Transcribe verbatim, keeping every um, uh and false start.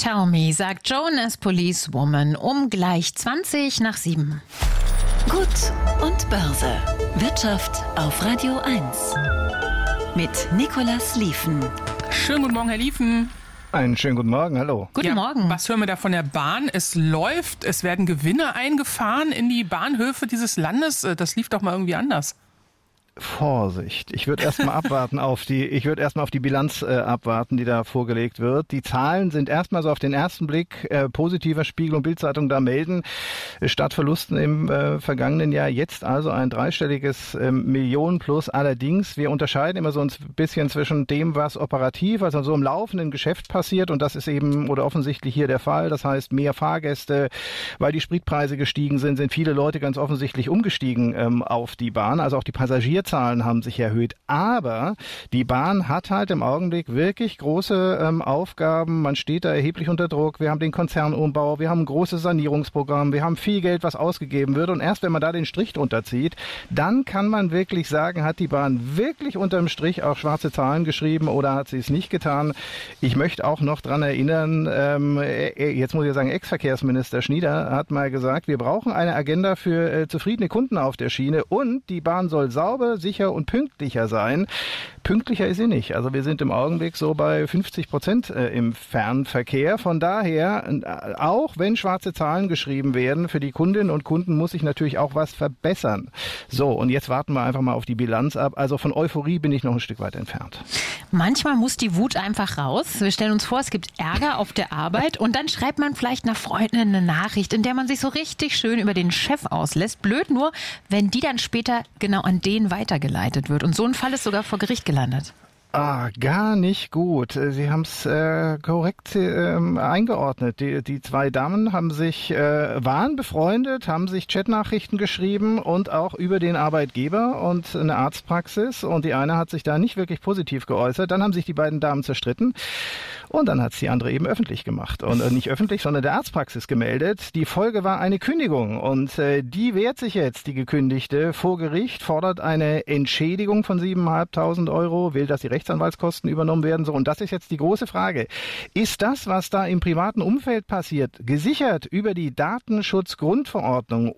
Tell Me, sagt Jonas Policewoman um gleich zwanzig nach sieben. Gut und Börse. Wirtschaft auf Radio eins. Mit Nicolas Lieven. Schönen guten Morgen, Herr Lieven. Einen schönen guten Morgen, hallo. Guten ja, Morgen. Was hören wir da von der Bahn? Es läuft, es werden Gewinne eingefahren in die Bahnhöfe dieses Landes. Das lief doch mal irgendwie anders. Vorsicht. Ich würde erstmal abwarten auf die, ich würde erstmal auf die Bilanz äh, abwarten, die da vorgelegt wird. Die Zahlen sind erstmal so auf den ersten Blick äh, positiver. Spiegel und Bild-Zeitung da melden äh, statt Verlusten im äh, vergangenen Jahr jetzt also ein dreistelliges äh, Millionen plus. Allerdings, wir unterscheiden immer so ein bisschen zwischen dem, was operativ, also so im laufenden Geschäft passiert, und das ist eben oder offensichtlich hier der Fall. Das heißt, mehr Fahrgäste, weil die Spritpreise gestiegen sind, sind viele Leute ganz offensichtlich umgestiegen ähm, auf die Bahn. Also auch die Passagier Zahlen haben sich erhöht, aber die Bahn hat halt im Augenblick wirklich große ähm, Aufgaben. Man steht da erheblich unter Druck. Wir haben den Konzernumbau, wir haben ein großes Sanierungsprogramm, wir haben viel Geld, was ausgegeben wird, und erst wenn man da den Strich drunter zieht, dann kann man wirklich sagen, hat die Bahn wirklich unterm Strich auch schwarze Zahlen geschrieben oder hat sie es nicht getan. Ich möchte auch noch dran erinnern, ähm, jetzt muss ich sagen, Ex-Verkehrsminister Schnieder hat mal gesagt, wir brauchen eine Agenda für äh, zufriedene Kunden auf der Schiene, und die Bahn soll sauber, sicher und pünktlicher sein. Pünktlicher ist sie nicht. Also wir sind im Augenblick so bei fünfzig Prozent äh, im Fernverkehr. Von daher, äh, auch wenn schwarze Zahlen geschrieben werden, für die Kundinnen und Kunden muss sich natürlich auch was verbessern. So, und jetzt warten wir einfach mal auf die Bilanz ab. Also von Euphorie bin ich noch ein Stück weit entfernt. Manchmal muss die Wut einfach raus. Wir stellen uns vor, es gibt Ärger auf der Arbeit, und dann schreibt man vielleicht einer Freundin eine Nachricht, in der man sich so richtig schön über den Chef auslässt. Blöd nur, wenn die dann später genau an den weitergeleitet wird. Und so ein Fall ist sogar vor Gericht gelandet. Ah, gar nicht gut. Sie haben es äh, korrekt äh, eingeordnet. Die, die zwei Damen haben sich, äh, waren befreundet, haben sich Chatnachrichten geschrieben und auch über den Arbeitgeber und eine Arztpraxis. Und die eine hat sich da nicht wirklich positiv geäußert. Dann haben sich die beiden Damen zerstritten. Und dann hat es die andere eben öffentlich gemacht. Und äh, nicht öffentlich, sondern der Arztpraxis gemeldet. Die Folge war eine Kündigung. Und äh, die wehrt sich jetzt, die Gekündigte, vor Gericht, fordert eine Entschädigung von siebentausendfünfhundert Euro, will, dass die Rechtsanwaltskosten übernommen werden. So, und das ist jetzt die große Frage. Ist das, was da im privaten Umfeld passiert, gesichert über die Datenschutzgrundverordnung